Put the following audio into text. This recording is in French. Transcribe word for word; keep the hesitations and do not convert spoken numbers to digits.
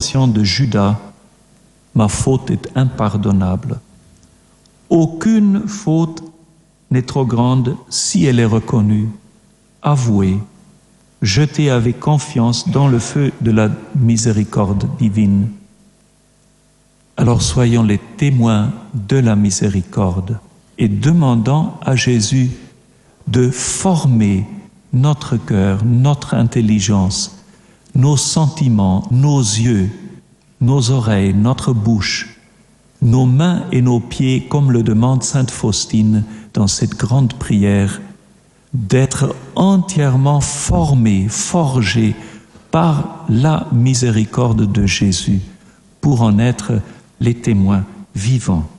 confession de Judas, ma faute est impardonnable. Aucune faute n'est trop grande si elle est reconnue, avouée, jetée avec confiance dans le feu de la miséricorde divine. Alors soyons les témoins de la miséricorde et demandons à Jésus de former notre cœur, notre intelligence, nos sentiments, nos yeux, nos oreilles, notre bouche, nos mains et nos pieds, comme le demande sainte Faustine dans cette grande prière, d'être entièrement formés, forgés par la miséricorde de Jésus pour en être les témoins vivants.